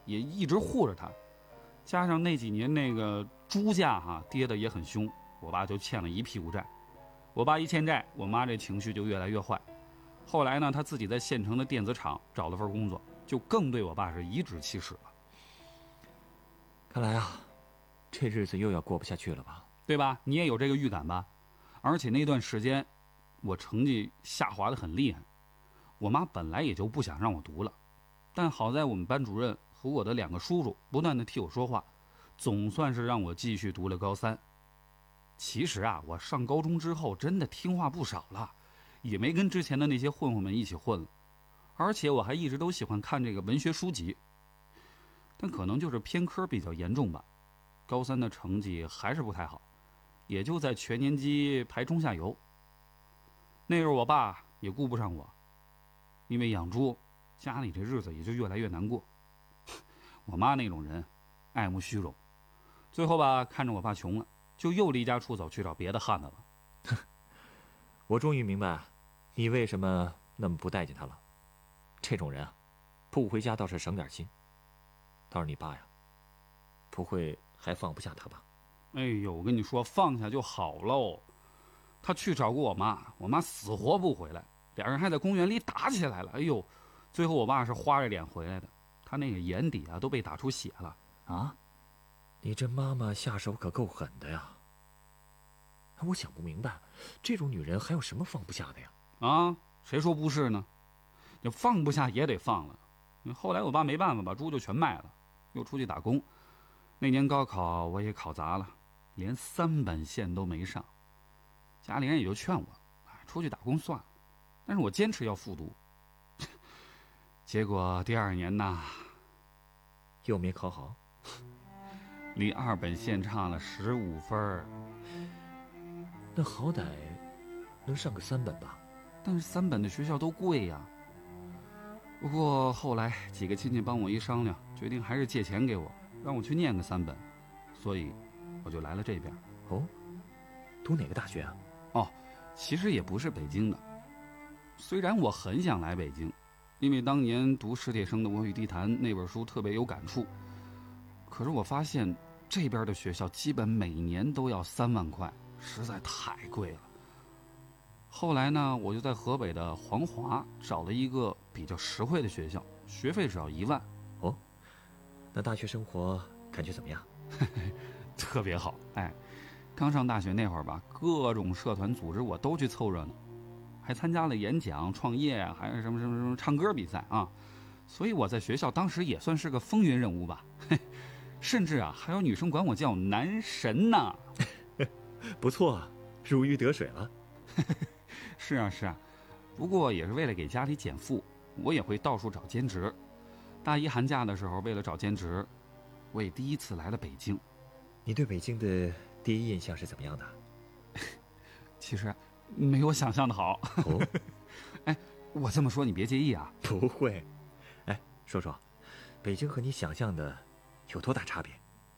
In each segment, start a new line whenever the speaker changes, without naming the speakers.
也一直护着他。加上那几年那个猪价跌得也很凶，我爸就欠了一屁股债。我爸一欠债，我妈这情绪就越来越坏。后来呢，他自己在县城的电子厂找了份工作，就更对我爸是颐指气使了。
看来啊，这日子又要过不下去了吧？
对吧？你也有这个预感吧？而且那段时间，我成绩下滑得很厉害。我妈本来也就不想让我读了，但好在我们班主任和我的2个叔叔不断地替我说话，总算是让我继续读了高3。其实啊，我上高中之后真的听话不少了，也没跟之前的那些混混们一起混了，而且我还一直都喜欢看这个文学书籍。但可能就是偏科比较严重吧，高3的成绩还是不太好，也就在全年级排中下游。那时候我爸也顾不上我，因为养猪，家里这日子也就越来越难过。我妈那种人，爱慕虚荣，最后吧，看着我爸穷了，就又离家出走去找别的汉子了。
我终于明白，你为什么那么不待见他了。这种人啊，不回家倒是省点心。倒是你爸呀，不会还放不下他吧？
哎呦，我跟你说，放下就好喽。他去找过我妈，我妈死活不回来，俩人还在公园里打起来了。哎呦，最后我爸是花着脸回来的，他那个眼底都被打出血了
啊！你这妈妈下手可够狠的呀！我想不明白，这种女人还有什么放不下的呀？
啊，谁说不是呢？就放不下也得放了。后来我爸没办法，把猪就全卖了，又出去打工。那年高考我也考砸了，连3本线都没上。家里人也就劝我，出去打工算了。但是我坚持要复读。结果第2年呢，
又没考好，
离2本线差了15分。
那好歹能上个3本吧？
但是3本的学校都贵呀。不过后来几个亲戚帮我一商量，决定还是借钱给我，让我去念个3本，所以我就来了这边。
哦，读哪个大学啊？
哦，其实也不是北京的。虽然我很想来北京，因为当年读史铁生的《我与地坛》那本书特别有感触，可是我发现这边的学校基本每年都要3万块，实在太贵了。后来呢，我就在河北的黄华找了一个比较实惠的学校，学费只要1万。
哦，那大学生活感觉怎么样？
特别好。哎，刚上大学那会儿吧，各种社团组织我都去凑热闹，还参加了演讲、创业啊，还有什么唱歌比赛啊。所以我在学校当时也算是个风云人物吧，甚至啊，还有女生管我叫男神呢。
不错啊，如鱼得水了。
是啊是啊，不过也是为了给家里减负，我也会到处找兼职。大1寒假的时候，为了找兼职，我也第一次来了北京。
你对北京的第一印象是怎么样的？
其实没我想象的好。
哦，
哎，我这么说你别介意啊。
不会。哎，说说，北京和你想象的有多大差别？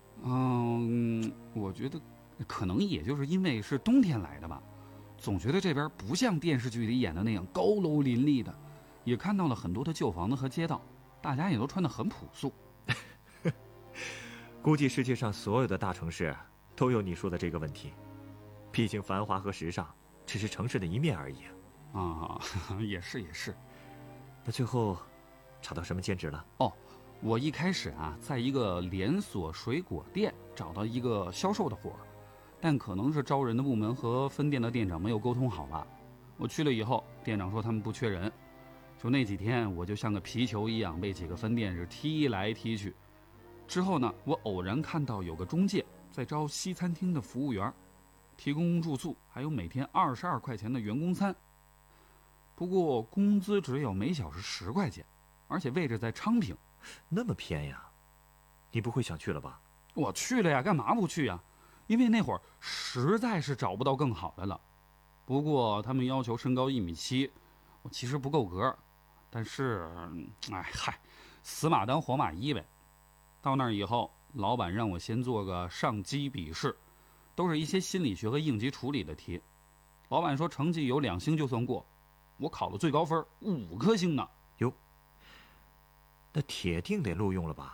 我觉得可能也就是因为是冬天来的吧，总觉得这边不像电视剧里演的那样高楼林立的，也看到了很多的旧房子和街道，大家也都穿得很朴素。
估计世界上所有的大城市都有你说的这个问题，毕竟繁华和时尚只是城市的一面而已
啊。也是也是。
那最后找到什么兼职了？
哦，我一开始啊，在一个连锁水果店找到一个销售的活儿，但可能是招人的部门和分店的店长没有沟通好吧。我去了以后，店长说他们不缺人，就那几天我就像个皮球一样被几个分店是踢来踢去。之后呢，我偶然看到有个中介在招西餐厅的服务员，提供住宿，还有每天22块钱的员工餐。不过工资只有每小时10块钱，而且位置在昌平。
那么偏呀？你不会想去了吧？
我去了呀，干嘛不去呀？因为那会儿实在是找不到更好的了。不过他们要求身高1.7米，我其实不够格，但是死马当活马医呗。到那儿以后，老板让我先做个上机笔试，都是一些心理学和应急处理的题。老板说成绩有2星就算过，我考了最高分5颗星呢。
哟，那铁定得录用了吧？